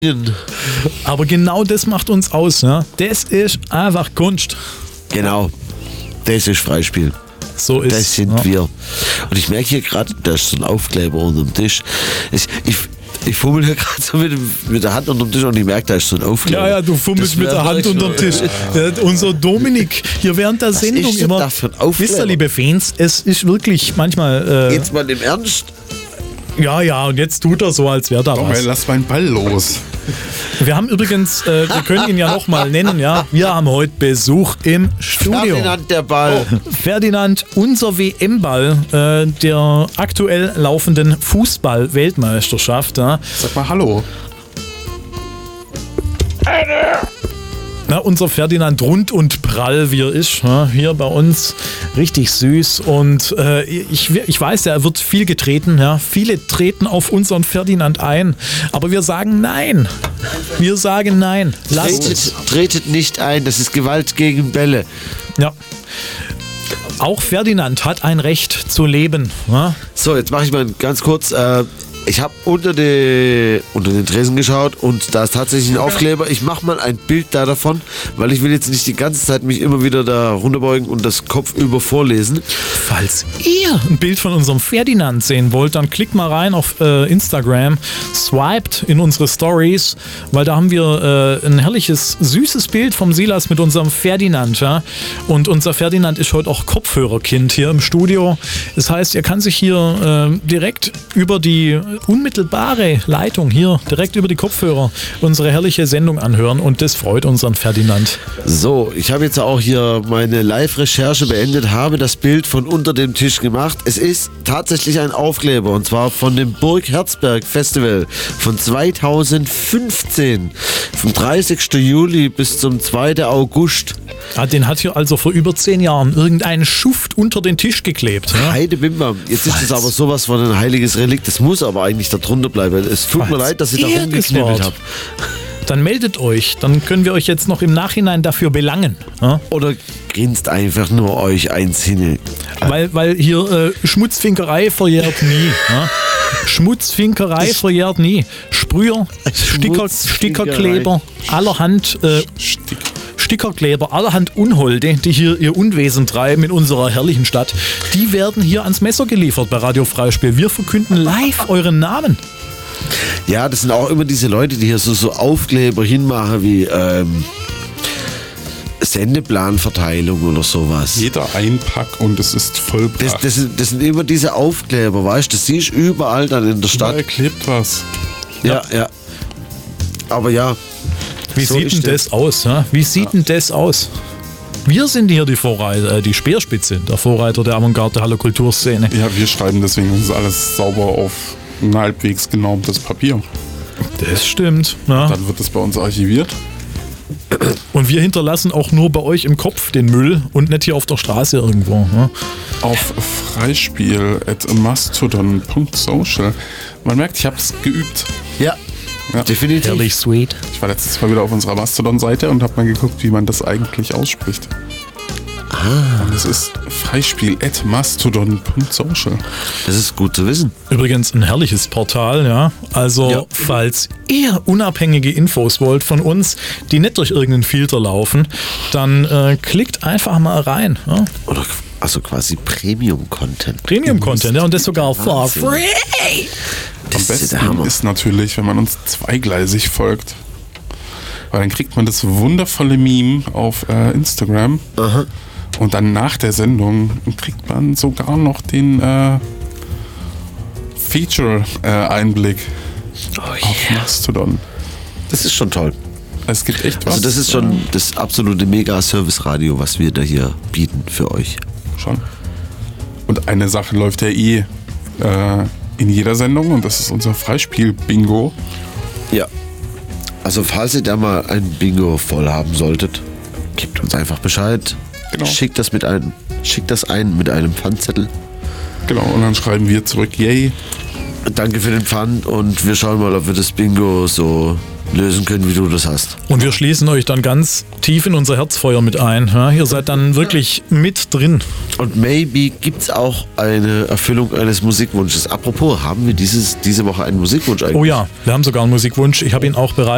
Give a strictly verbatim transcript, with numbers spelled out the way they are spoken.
Aber genau das macht uns aus. Ne? Das ist einfach Kunst. Genau. Das ist Freispiel. So ist Das sind ja. wir. Und ich merke hier gerade, da ist so ein Aufkleber unter dem Tisch. Ich, ich, ich fummel hier gerade so mit, dem, mit der Hand unter dem Tisch und ich merke, da ist so ein Aufkleber. Ja, ja, du fummelst Das mit der Hand unter dem Tisch. Ja. Ja, unser Dominik hier während der Was Sendung ist denn immer. da für ein Aufkleber? Wisst ihr, liebe Fans, es ist wirklich manchmal. Äh, Jetzt mal im Ernst. ja, ja, und jetzt tut er so, als wäre da Doch, was. ey, lass meinen Ball los. Wir haben übrigens, äh, wir können ihn ja nochmal nennen, ja. Wir haben heute Besuch im Studio. Ferdinand der Ball. Oh, Ferdinand, unser W M-Ball äh, der aktuell laufenden Fußball-Weltmeisterschaft. Ja. Sag mal Hallo. Na, unser Ferdinand rund und prall, wie er ist, ja, hier bei uns richtig süß und äh, ich, ich weiß ja, er wird viel getreten, ja, viele treten auf unseren Ferdinand ein, aber wir sagen nein, wir sagen nein, lasst es. Tretet, tretet nicht ein, das ist Gewalt gegen Bälle. Ja. Auch Ferdinand hat ein Recht zu leben. Ja? So, jetzt mache ich mal ganz kurz. Äh, ich habe unter, die, unter den Tresen geschaut und da ist tatsächlich ein Aufkleber. Ich mache mal ein Bild da davon, weil ich will jetzt nicht die ganze Zeit mich immer wieder da runterbeugen und das Kopf über vorlesen. Falls ihr ein Bild von unserem Ferdinand sehen wollt, dann klickt mal rein auf äh, Instagram, swiped in unsere Stories, weil da haben wir äh, ein herrliches, süßes Bild vom Silas mit unserem Ferdinand. Ja? Und unser Ferdinand ist heute auch Kopfhörerkind hier im Studio. Das heißt, er kann sich hier äh, direkt über die unmittelbare Leitung hier, direkt über die Kopfhörer, unsere herrliche Sendung anhören und das freut unseren Ferdinand. So, ich habe jetzt auch hier meine Live-Recherche beendet, habe das Bild von unter dem Tisch gemacht. Es ist tatsächlich ein Aufkleber und zwar von dem Burg Herzberg Festival von zweitausendfünfzehn, vom dreißigsten Juli bis zum zweiten August. Ah, den hat hier also vor über zehn Jahren irgendein Schuft unter den Tisch geklebt. Ja? Heide Bimbam. Jetzt ist es aber sowas von ein heiliges Relikt. Das muss aber eigentlich da drunter bleiben. Es tut mir Falls leid, dass ich da ihr rumgeknibbelt das habe. Dann meldet euch, dann können wir euch jetzt noch im Nachhinein dafür belangen. Ja? Oder grinst einfach nur euch eins hin. Weil, weil hier äh, Schmutzfinkerei verjährt nie. Ja? Schmutzfinkerei verjährt nie. Sprüher, Sticker, Stickerkleber, allerhand äh, Stick. Stickerkleber, allerhand Unholde, die hier ihr Unwesen treiben in unserer herrlichen Stadt, die werden hier ans Messer geliefert bei Radio Freispiel. Wir verkünden live euren Namen. Ja, das sind auch immer diese Leute, die hier so, so Aufkleber hinmachen wie ähm, Sendeplanverteilung oder sowas. Jeder einpack und es ist vollbracht. Das, das, sind, das sind immer diese Aufkleber, weißt du? Das siehst du überall dann in der Stadt. Überall klebt was. Ja, ja. Aber ja. Wie so sieht denn ist das aus? Ja? Wie sieht ja. denn das aus? Wir sind hier die Vorreiter, äh, die Speerspitze, der Vorreiter der Avantgarde Halle Kulturszene. Ja, wir schreiben deswegen uns alles sauber auf ein halbwegs genormtes Papier. Das stimmt. Ja. Dann wird es bei uns archiviert. Und wir hinterlassen auch nur bei euch im Kopf den Müll und nicht hier auf der Straße irgendwo. Ja. Auf freispiel at mastodon punkt social. Man merkt, ich habe es geübt. Ja, Ja. definitiv. Herrlich sweet. Ich war letztes Mal wieder auf unserer Mastodon-Seite und habe mal geguckt, wie man das eigentlich ausspricht. Ah. Und es ist freispiel at mastodon punkt social. Das ist gut zu wissen. Übrigens ein herrliches Portal, ja. Also, Ja. falls ihr unabhängige Infos wollt von uns, die nicht durch irgendeinen Filter laufen, dann äh, klickt einfach mal rein. Ja. Oder also quasi Premium-Content. Premium-Content, ja, und das sogar for Wahnsinn. free. Am Das ist der besten Hammer. ist natürlich, wenn man uns zweigleisig folgt. Weil dann kriegt man das wundervolle Meme auf äh, Instagram. Aha. Und dann nach der Sendung kriegt man sogar noch den äh, Feature-Einblick Oh auf yeah. Mastodon. Das ist schon toll. Es gibt echt was. Also das ist schon das absolute Mega-Service-Radio, was wir da hier bieten für euch. Schon. Und eine Sache läuft ja eh äh, in jeder Sendung und das ist unser Freispiel-Bingo. Ja. Also falls ihr da mal ein Bingo voll haben solltet, gebt uns einfach Bescheid. Genau. Schickt das mit einem, schickt das ein mit einem Pfandzettel. Genau, und dann schreiben wir zurück, yay. Danke für den Pfand und wir schauen mal, ob wir das Bingo so lösen können, wie du das hast. Und wir schließen euch dann ganz tief in unser Herzfeuer mit ein. Ja, ihr seid dann wirklich mit drin. Und maybe gibt es auch eine Erfüllung eines Musikwunsches. Apropos, haben wir dieses, diese Woche einen Musikwunsch eigentlich? Oh ja, wir haben sogar einen Musikwunsch. Ich habe ihn auch bereit.